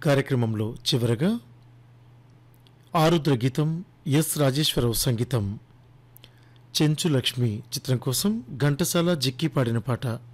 కార్యక్రమంలో చివరగా ఆరుద్ర గీతం ఎస్ రాజేశ్వరరావు సంగీతం చెంచు లక్ష్మి చిత్రం కోసం ఘంటసాల జిక్కి పాడిన పాట.